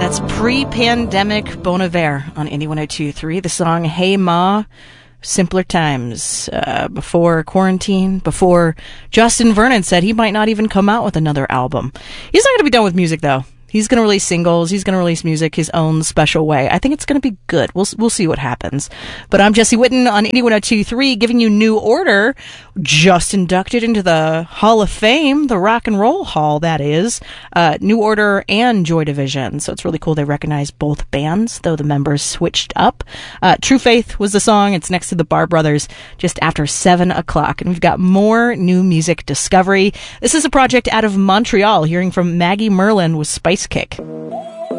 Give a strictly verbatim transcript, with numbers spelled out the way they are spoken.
That's pre-pandemic Bon Iver on Indie one oh two point three. The song Hey Ma, Simpler Times. Uh, before quarantine, before Justin Vernon said he might not even come out with another album. He's not going to be done with music, though. He's going to release singles. He's going to release music his own special way. I think it's going to be good. We'll we'll see what happens. But I'm Jesse Whitten on Indie one oh two point three, giving you New Order, just inducted into the Hall of Fame, the Rock and Roll Hall, that is. Uh, New Order and Joy Division. So it's really cool they recognize both bands, though the members switched up. Uh, True Faith was the song. It's next to the Bar Brothers, just after seven o'clock. And we've got more new music discovery. This is a project out of Montreal, hearing from Maggie Merlin with Spice Kick.